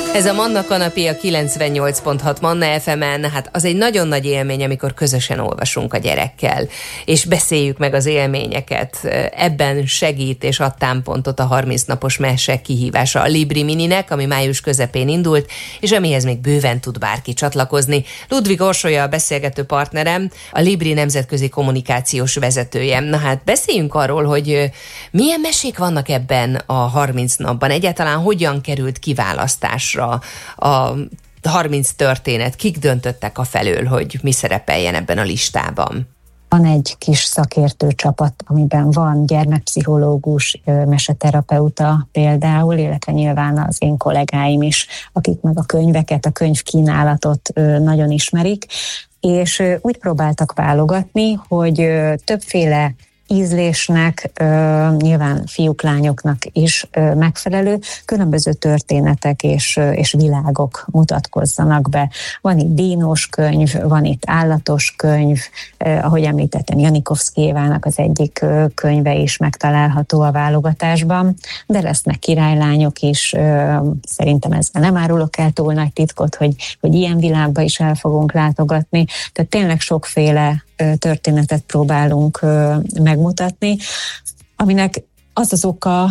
Ez a Manna kanapé a 98.6 Manna FM-en, hát az egy nagyon nagy élmény, amikor közösen olvasunk a gyerekkel, és beszéljük meg az élményeket. Ebben segít és ad támpontot a 30 napos mese kihívása a Libri Mininek, ami május közepén indult, és amihez még bőven tud bárki csatlakozni. Ludvig Orsolya a beszélgető partnerem, a Libri nemzetközi kommunikációs vezetője. Na hát beszéljünk arról, hogy milyen mesék vannak ebben a 30 napban, egyáltalán hogyan került kiválasztásra a 30 történet, kik döntöttek afelől, hogy mi szerepeljen ebben a listában? Van egy kis szakértő csapat, amiben van gyermekpszichológus, meseterapeuta például, illetve nyilván az én kollégáim is, akik meg a könyveket, a könyvkínálatot nagyon ismerik, és úgy próbáltak válogatni, hogy többféle ízlésnek, nyilván fiúk-lányoknak is megfelelő, különböző történetek és világok mutatkozzanak be. Van itt dínos könyv, van itt állatos könyv, ahogy említettem, Janikovszky Évának az egyik könyve is megtalálható a válogatásban, de lesznek királylányok is, szerintem ezzel nem árulok el túl nagy titkot, hogy ilyen világba is el fogunk látogatni, tehát tényleg sokféle történetet próbálunk megmutatni, aminek az az oka,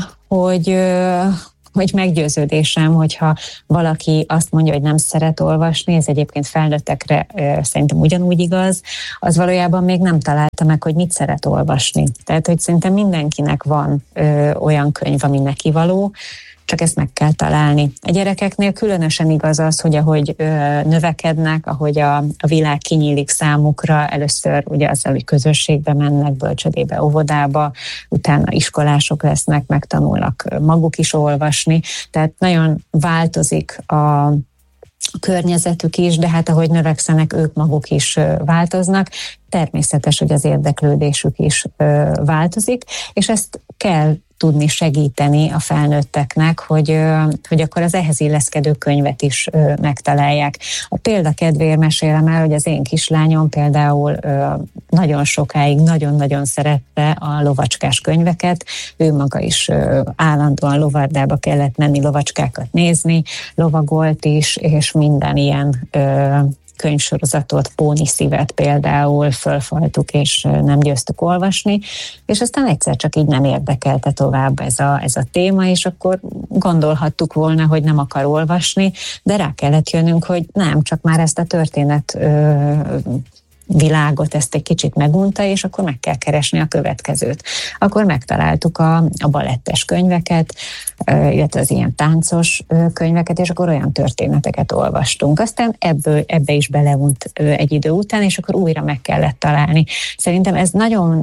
hogy meggyőződésem, hogyha valaki azt mondja, hogy nem szeret olvasni, ez egyébként felnőttekre szerintem ugyanúgy igaz, az valójában még nem találta meg, hogy mit szeret olvasni. Tehát, hogy szerintem mindenkinek van olyan könyv, ami neki való, csak ezt meg kell találni. A gyerekeknél különösen igaz az, hogy ahogy növekednek, ahogy a világ kinyílik számukra, először ugye azzal, hogy közösségbe mennek, bölcsödébe, óvodába, utána iskolások lesznek, megtanulnak maguk is olvasni, tehát nagyon változik a környezetük is, de hát ahogy növekszenek, ők maguk is változnak. Természetes, hogy az érdeklődésük is változik, és ezt kell tudni segíteni a felnőtteknek, hogy akkor az ehhez illeszkedő könyvet is megtalálják. A példa kedvéért mesélem el, hogy az én kislányom például nagyon sokáig nagyon-nagyon szerette a lovacskás könyveket. Ő maga is állandóan lovardába kellett menni lovacskákat nézni, lovagolt is, és minden ilyen könyvsorozatot, Póni szívet például fölfaltuk, és nem győztük olvasni, és aztán egyszer csak így nem érdekelte tovább ez a téma, és akkor gondolhattuk volna, hogy nem akar olvasni, de rá kellett jönnünk, hogy nem, csak már ezt a történet világot, ezt egy kicsit megunta, és akkor meg kell keresni a következőt. Akkor megtaláltuk a balettes könyveket, illetve az ilyen táncos könyveket, és akkor olyan történeteket olvastunk. Aztán ebbe is beleunt egy idő után, és akkor újra meg kellett találni. Szerintem ez nagyon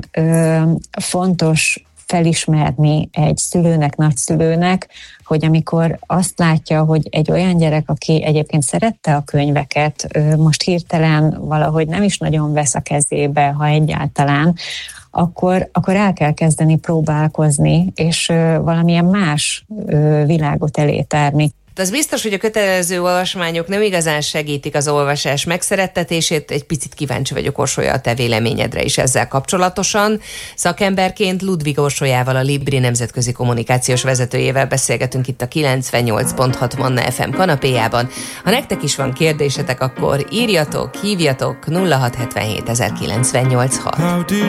fontos felismerni egy szülőnek, nagyszülőnek, hogy amikor azt látja, hogy egy olyan gyerek, aki egyébként szerette a könyveket, most hirtelen valahogy nem is nagyon vesz a kezébe, ha egyáltalán, akkor el kell kezdeni próbálkozni, és valamilyen más világot elé tárni. Az biztos, hogy a kötelező olvasmányok nem igazán segítik az olvasás megszerettetését. Egy picit kíváncsi vagyok, Orsolya, a te véleményedre is ezzel kapcsolatosan. Szakemberként Ludvig Orsolyával, a Libri nemzetközi kommunikációs vezetőjével beszélgetünk itt a 98.6 Manna FM kanapéjában. Ha nektek is van kérdésetek, akkor írjatok, hívjatok 0677 098 6.